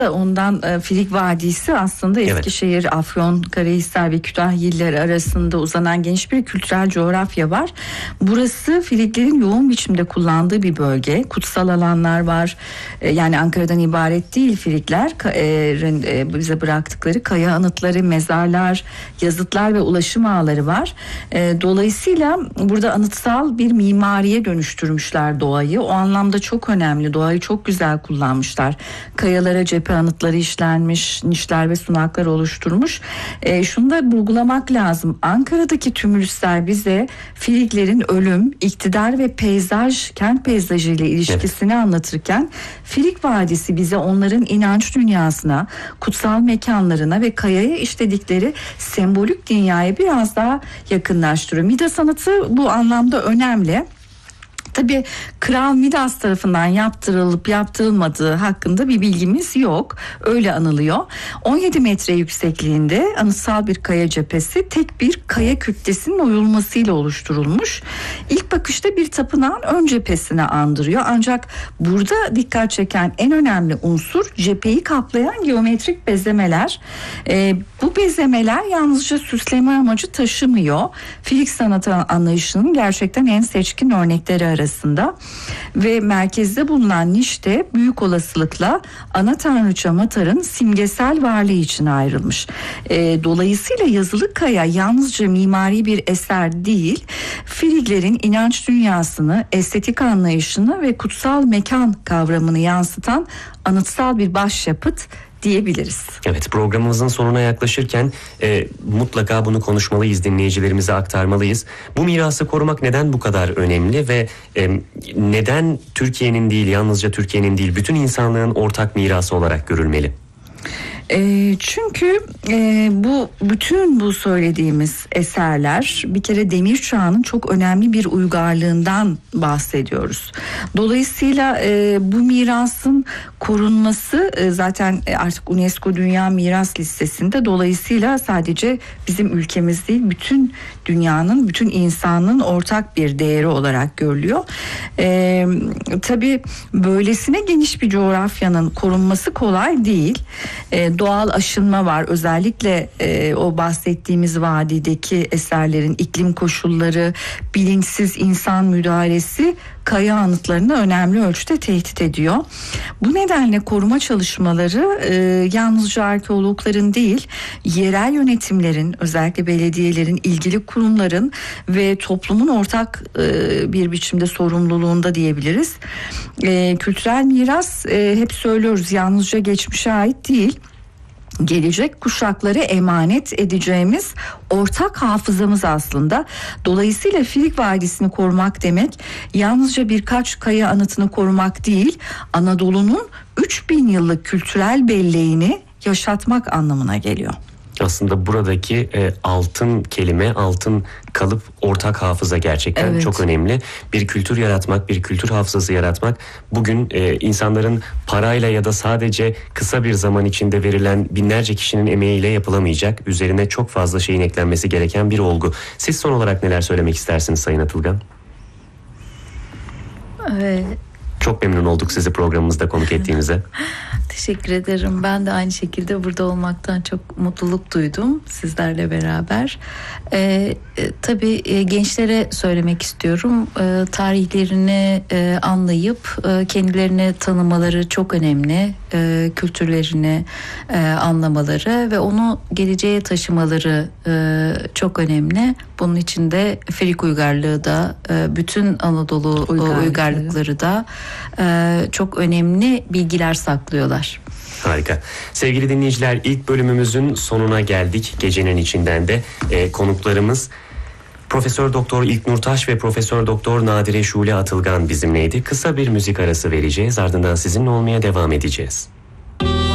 Ondan Filik Vadisi aslında Eskişehir, evet. Afyonkarahisar ve Kütahyeliler arasında uzanan geniş bir kültürel coğrafya var. Burası Filiklerin yoğun biçimde kullandığı bir bölge. Kutsal alanlar var. Yani Ankara'dan ibaret değil Filikler. Bize bıraktıkları kaya anıtları, mezarlar, yazıtlar ve ulaşım ağları var. Dolayısıyla burada anıtsal bir mimariye dönüştürmüşler doğayı. O anlamda çok önemli. Doğayı çok güzel kullanmışlar. Kayalara cephe anıtları işlenmiş, nişler ve sunaklar oluşturmuş. Şunu da vurgulamak lazım. Ankara'daki tümülüsler bize Filiklerin ölüm, iktidar ve peyzaj, kent peyzajı ile ilişkisini anlatırken Filik Vadisi bize onların inanç dünyasına, kutsal mekanlarına ve kayaya işledikleri sembolik dünyaya biraz daha yakınlaştırıyor. Midas anıtı bu anlamda önemli. Tabii Kral Midas tarafından yaptırılıp yaptırılmadığı hakkında bir bilgimiz yok. Öyle anılıyor. 17 metre yüksekliğinde anıtsal bir kaya cephesi tek bir kaya kütlesinin oyulmasıyla oluşturulmuş. İlk bakışta bir tapınağın ön cephesini andırıyor. Ancak burada dikkat çeken en önemli unsur cepheyi kaplayan geometrik bezemeler. Bu bezemeler yalnızca süsleme amacı taşımıyor. Filik sanatı anlayışının gerçekten en seçkin örnekleri arasında ve merkezde bulunan niş de büyük olasılıkla ana tanrıça Matar'ın simgesel varlığı için ayrılmış. Dolayısıyla yazılı kaya yalnızca mimari bir eser değil, Filiklerin inanç dünyasını, estetik anlayışını ve kutsal mekan kavramını yansıtan anıtsal bir başyapıt diyebiliriz. Evet, programımızın sonuna yaklaşırken mutlaka bunu konuşmalıyız, dinleyicilerimize aktarmalıyız. Bu mirası korumak neden bu kadar önemli ve neden Türkiye'nin değil, yalnızca Türkiye'nin değil, bütün insanlığın ortak mirası olarak görülmeli? Çünkü bütün bu söylediğimiz eserler bir kere demir çağının çok önemli bir uygarlığından bahsediyoruz. Dolayısıyla bu mirasın korunması zaten artık UNESCO Dünya Miras Listesi'nde, dolayısıyla sadece bizim ülkemiz değil, bütün dünyanın, bütün insanlığın ortak bir değeri olarak görülüyor. Tabii böylesine geniş bir coğrafyanın korunması kolay değil. Doğal aşınma var. Özellikle o bahsettiğimiz vadideki eserlerin iklim koşulları, bilinçsiz insan müdahalesi kaya anıtlarını önemli ölçüde tehdit ediyor. Bu nedenle koruma çalışmaları yalnızca arkeologların değil, yerel yönetimlerin, özellikle belediyelerin, ilgili kurumların ve toplumun ortak bir biçimde sorumluluğunda diyebiliriz. Kültürel miras, hep söylüyoruz, yalnızca geçmişe ait değil, gelecek kuşaklara emanet edeceğimiz ortak hafızamız aslında. Dolayısıyla Filik Vadisi'ni korumak demek yalnızca birkaç kaya anıtını korumak değil, Anadolu'nun 3000 yıllık kültürel belleğini yaşatmak anlamına geliyor. Aslında buradaki altın kelime, altın kalıp ortak hafıza gerçekten çok önemli. Bir kültür yaratmak, bir kültür hafızası yaratmak bugün insanların parayla ya da sadece kısa bir zaman içinde verilen binlerce kişinin emeğiyle yapılamayacak, üzerine çok fazla şeyin eklenmesi gereken bir olgu. Siz son olarak neler söylemek istersiniz Sayın Atılgan? Çok memnun olduk sizi programımızda konuk ettiğinize. Teşekkür ederim. Ben de aynı şekilde burada olmaktan çok mutluluk duydum sizlerle beraber. Tabii gençlere söylemek istiyorum. Tarihlerini anlayıp kendilerini tanımaları çok önemli. Kültürlerini anlamaları ve onu geleceğe taşımaları çok önemli. Bunun için de Filik uygarlığı da bütün Anadolu uygarlıkları da çok önemli bilgiler saklıyorlar. Harika. Sevgili dinleyiciler, ilk bölümümüzün sonuna geldik. Gecenin içinden de konuklarımız Profesör Doktor İlknur Taş ve Profesör Doktor Nadire Şule Atılgan bizimleydi. Kısa bir müzik arası vereceğiz. Ardından sizinle olmaya devam edeceğiz.